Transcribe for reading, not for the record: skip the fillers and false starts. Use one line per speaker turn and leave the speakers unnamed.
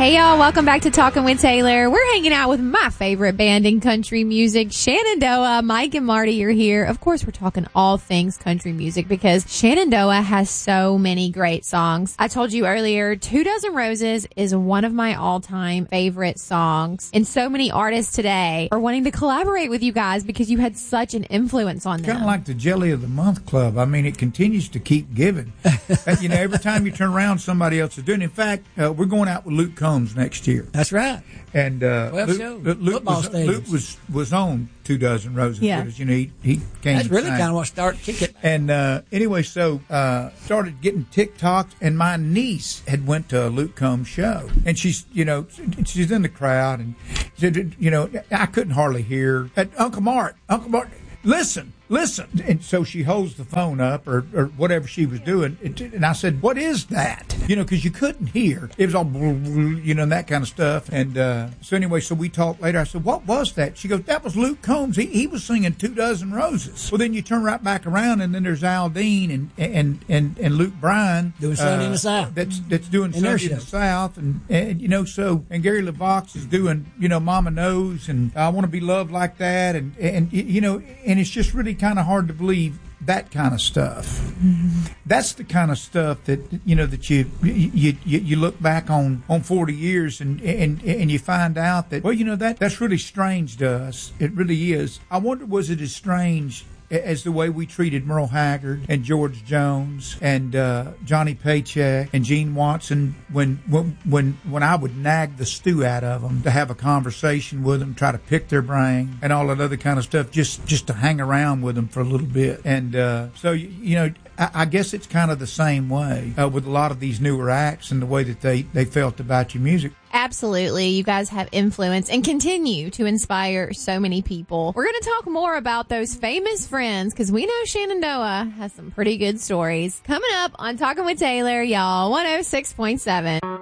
Hey y'all, welcome back to Talking with Taylor. We're hanging out with my favorite band in country music, Shenandoah. Mike and Marty are here. Of course, we're talking all things country music because Shenandoah has so many great songs. I told you earlier, 2 Dozen Roses is one of my all-time favorite songs. And so many artists today are wanting to collaborate with you guys because you had such an influence on them.
Kind of like the Jelly of the Month Club. I mean, it continues to keep giving. Every time you turn around, somebody else is doing it. In fact, we're going out with Luke Combs next year.
That's right.
And Luke was on 2 Dozen Roses.
Yeah.
Because, he came.
That's really kind of what started kicking.
And anyway, so started getting TikToks, and my niece had went to a Luke Combs show, and she's in the crowd, and said, I couldn't hardly hear. Uncle Mart, listen. And so she holds the phone up or whatever she was doing. And I said, what is that? Because you couldn't hear. It was all, and that kind of stuff. And so anyway, so we talked later. I said, what was that? She goes, that was Luke Combs. He was singing 2 Dozen Roses. Well, then you turn right back around, and then there's Al Dean and Luke Bryan.
Doing Sunday in the South.
That's doing Sunday in the South. And Gary LeVox is doing, Mama Knows and I Want to Be Loved Like That. And it's just really kind of hard to believe that kind of stuff. Mm-hmm. That's the kind of stuff that that you look back on 40 years and you find out that that's really strange to us. It really is. I wonder, was it as strange as the way we treated Merle Haggard and George Jones and Johnny Paycheck and Gene Watson when I would nag the stew out of them to have a conversation with them, try to pick their brain and all that other kind of stuff, just to hang around with them for a little bit. And so I guess it's kind of the same way with a lot of these newer acts and the way that they felt about your music.
Absolutely. You guys have influence and continue to inspire so many people. We're going to talk more about those famous friends because we know Shenandoah has some pretty good stories. Coming up on Talking with Taylor, y'all, 106.7.